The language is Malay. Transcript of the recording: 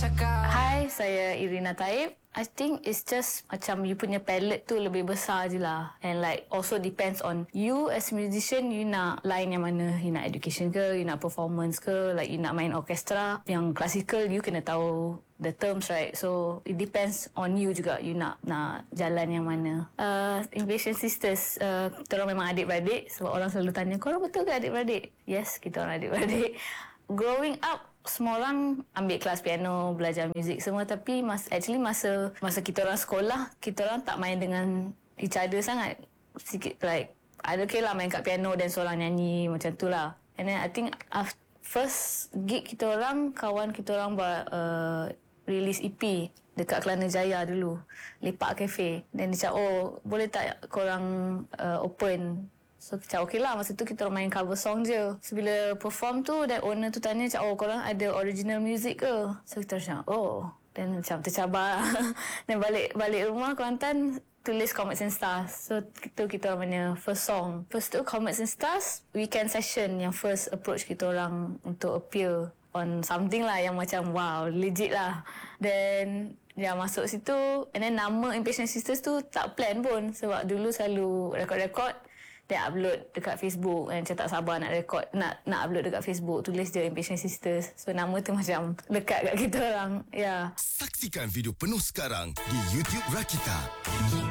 cakap. Hi, saya Irina Taib. I think it's just macam you punya palette tu lebih besar je lah. And like also depends on you as musician, you nak line yang mana. You nak education ke, you nak performance ke, like you nak main orkestra. Yang classical, you kena tahu the terms, right? So it depends on you juga, you nak jalan yang mana. Impatient Sisters, kita orang memang adik-beradik. Sebab orang selalu tanya, korang betul ke adik-beradik? Yes, kita orang adik-beradik. Growing up, semua orang ambil kelas piano, belajar muzik semua, tapi masa kita orang sekolah, kita orang tak main dengan each other sangat. Sikit like ada lah main kat piano dan seorang nyanyi macam tu lah. And then I think first gig kita orang, kawan kita orang release EP dekat Kelana Jaya dulu, Lepak Cafe. Dan dia cakap, oh boleh tak korang open? So kita okey lah, masa tu kita main cover song je. So bila perform tu, dan owner tu tanya macam, oh korang ada original music ke? So kita macam, oh. Dan macam tercabar. Dan balik rumah Kelantan, tulis Comets and Stars. So itu kita orang punya first song. First tu Comets and Stars, weekend session yang first approach kita orang untuk appear on something lah yang macam wow, legit lah. Then masuk situ, and then nama Impatient Sisters tu tak plan pun. Sebab dulu selalu rekod-rekod, dia upload dekat Facebook, dan macam tak sabar nak rekod, nak upload dekat Facebook, tulis je Impatient Sisters. So nama tu macam dekat kat kita orang. Ya. Saksikan video penuh sekarang di YouTube Rakita.